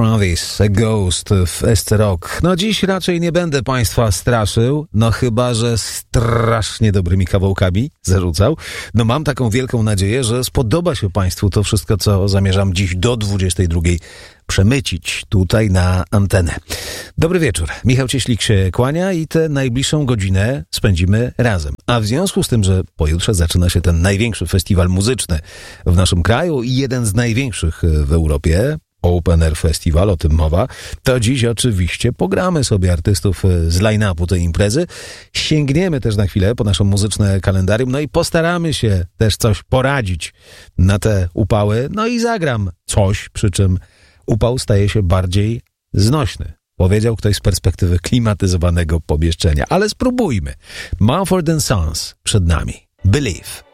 Travis, A Ghost w SC Rock. No dziś raczej nie będę Państwa straszył, no chyba że strasznie dobrymi kawałkami zarzucał. No mam taką wielką nadzieję, że spodoba się Państwu to wszystko, co zamierzam dziś do 22 przemycić tutaj na antenę. Dobry wieczór. Michał Cieślik się kłania i tę najbliższą godzinę spędzimy razem. A w związku z tym, że pojutrze zaczyna się ten największy festiwal muzyczny w naszym kraju i jeden z największych w Europie, Open Air Festival, o tym mowa, to dziś oczywiście pogramy sobie artystów z line-upu tej imprezy. Sięgniemy też na chwilę po nasze muzyczne kalendarium, no i postaramy się też coś poradzić na te upały, no i zagram coś, przy czym upał staje się bardziej znośny. Powiedział ktoś z perspektywy klimatyzowanego pomieszczenia. Ale spróbujmy. Mumford & Sons przed nami. Believe.